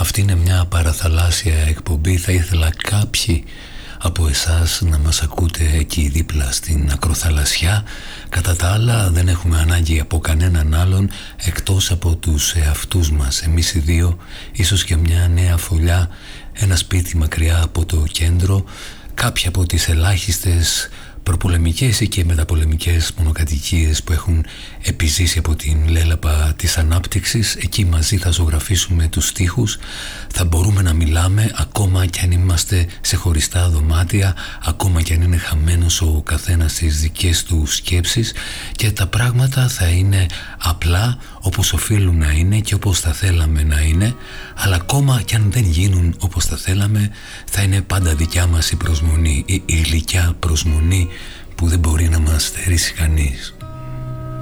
Αυτή είναι μια παραθαλάσσια εκπομπή. Θα ήθελα κάποιοι από εσάς να μας ακούτε εκεί δίπλα στην ακροθαλασσιά. Κατά τα άλλα δεν έχουμε ανάγκη από κανέναν άλλον εκτός από τους εαυτούς μας. Εμείς οι δύο, ίσως και μια νέα φωλιά, ένα σπίτι μακριά από το κέντρο, κάποια από τις ελάχιστες προπολεμικές ή και μεταπολεμικές μονοκατοικίες που έχουν επιζήσει από την λέλαπα της ανάπτυξης. Εκεί μαζί θα ζωγραφίσουμε τους στίχους, θα μπορούμε να μιλάμε ακόμα κι αν είμαστε σε χωριστά δωμάτια, ακόμα κι αν είναι χαμένος ο καθένας στις δικές του σκέψεις, και τα πράγματα θα είναι απλά όπως οφείλουν να είναι και όπως θα θέλαμε να είναι, αλλά ακόμα κι αν δεν γίνουν όπως θα θέλαμε, θα είναι πάντα δικιά μας η προσμονή, η γλυκιά προσμονή που δεν μπορεί να μας στερήσει κανείς.